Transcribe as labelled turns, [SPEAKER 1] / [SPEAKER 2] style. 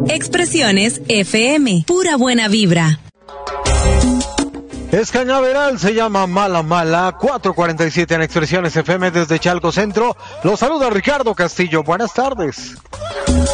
[SPEAKER 1] Expresiones FM, pura buena vibra.
[SPEAKER 2] Es Cañaveral, se llama Mala Mala, 4:47 en Expresiones FM desde Chalco Centro. Los saluda Ricardo Castillo, buenas tardes.